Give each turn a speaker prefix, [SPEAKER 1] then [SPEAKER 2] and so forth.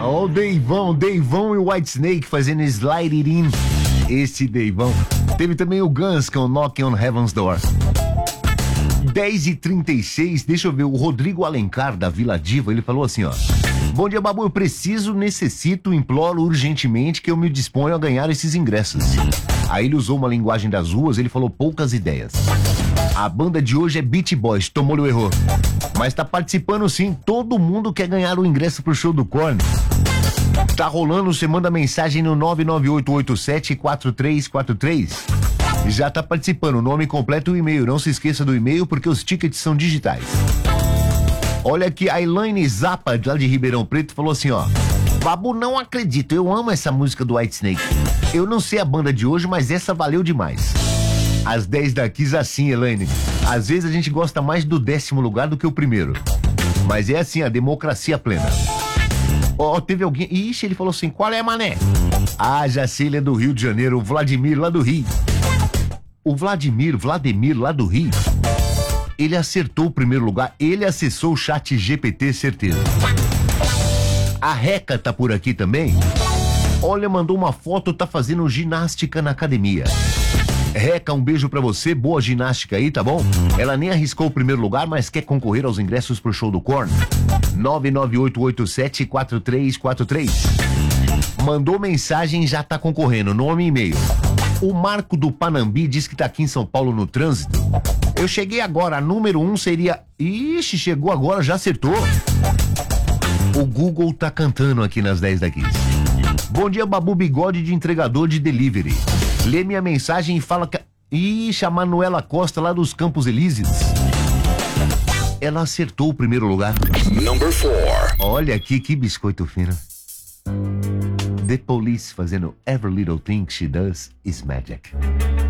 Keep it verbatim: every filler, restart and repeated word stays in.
[SPEAKER 1] Ó o Deivão, Deivão e o Whitesnake fazendo Slide It In. Esse Deivão. Teve também o Guns com Knocking on Heaven's Door. dez e trinta e seis, deixa eu ver, o Rodrigo Alencar da Vila Diva, ele falou assim, ó: bom dia, Babu, eu preciso, necessito, imploro urgentemente que eu me disponho a ganhar esses ingressos. Aí ele usou uma linguagem das ruas, ele falou poucas ideias. A banda de hoje é Beach Boys, tomou-lhe o erro. Mas tá participando sim, todo mundo quer ganhar o ingresso pro show do Korn. Tá rolando, você manda mensagem no nove nove oito oito sete quatro três quatro três. Já tá participando, nome completo e o e-mail. Não se esqueça do e-mail porque os tickets são digitais. Olha aqui, a Elaine Zappa, lá de Ribeirão Preto, falou assim, ó: Babu, não acredito, eu amo essa música do Whitesnake. Eu não sei a banda de hoje, mas essa valeu demais. Às dez da quis assim, Elaine. Às vezes a gente gosta mais do décimo lugar do que o primeiro. Mas é assim, a democracia plena. Ó, oh, teve alguém... Ixi, ele falou assim, qual é, mané? Ah, já sei, ele é do Rio de Janeiro, o Vladimir lá do Rio. O Vladimir, Vladimir lá do Rio, ele acertou o primeiro lugar, ele acessou o chat G P T, certeza. A Reca tá por aqui também. Olha, mandou uma foto, tá fazendo ginástica na academia. Reca, um beijo pra você, boa ginástica aí, tá bom? Ela nem arriscou o primeiro lugar, mas quer concorrer aos ingressos pro show do Korn. nove nove oito oito sete quatro três quatro três. Mandou mensagem, já tá concorrendo, nome e e-mail. O Marco do Panambi diz que tá aqui em São Paulo no trânsito. Eu cheguei agora, a número um seria... Ixi, chegou agora, já acertou. O Google tá cantando aqui nas dez da quinze. Bom dia, Babu, bigode de entregador de delivery. Lê minha mensagem e fala que... Ixi, a Manuela Costa lá dos Campos Elíseos. Ela acertou o primeiro lugar.
[SPEAKER 2] Number four.
[SPEAKER 1] Olha aqui, que biscoito fino. The Police fazendo Every Little Thing She Does Is Magic.